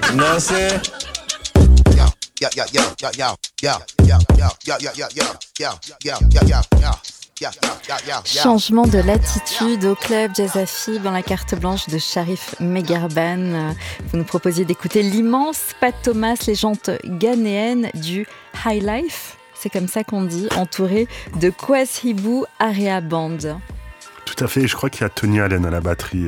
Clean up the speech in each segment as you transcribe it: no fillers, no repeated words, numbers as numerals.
You know what I'm saying? Changement de latitude au club Jazz Afib dans la carte blanche de Sharif Megarban. Vous nous proposiez d'écouter l'immense Pat Thomas, légende ghanéenne du High Life. C'est comme ça qu'on dit, entouré de Kwes Hibu Area Band. Tout à fait, je crois qu'il y a Tony Allen à la batterie.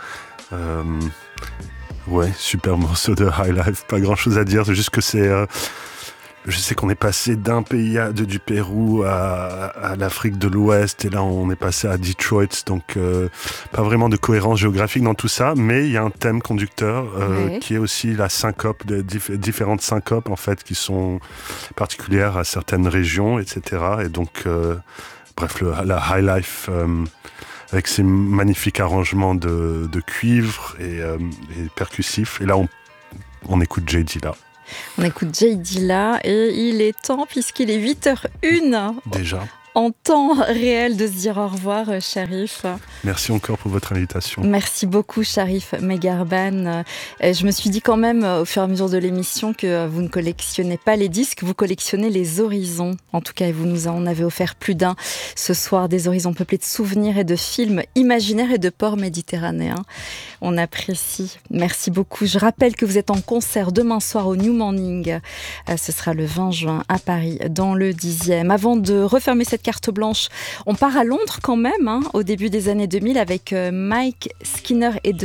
Ouais, super morceau de High Life, pas grand chose à dire, c'est juste que c'est... je sais qu'on est passé d'un pays du Pérou à l'Afrique de l'Ouest, et là on est passé à Detroit, donc pas vraiment de cohérence géographique dans tout ça, mais il y a un thème conducteur qui est aussi la syncope, différentes syncopes en fait, qui sont particulières à certaines régions, etc. Et donc, bref, la High Life... avec ses magnifiques arrangements de cuivre et percussifs. Et là, on écoute Jay Dilla. On écoute Jay Dilla et il est temps, puisqu'il est 8h01. Déjà. En temps réel de se dire au revoir, Sharif. Merci encore pour votre invitation. Merci beaucoup, Sharif Megarban. Je me suis dit quand même, au fur et à mesure de l'émission, que vous ne collectionnez pas les disques, vous collectionnez les horizons. En tout cas, vous nous en avez offert plus d'un ce soir, des horizons peuplés de souvenirs et de films imaginaires et de ports méditerranéens. On apprécie. Merci beaucoup. Je rappelle que vous êtes en concert demain soir au New Morning. Ce sera le 20 juin à Paris, dans le 10e. Avant de refermer cette carte blanche, on part à Londres quand même, au début des années 2000 avec Mike Skinner et The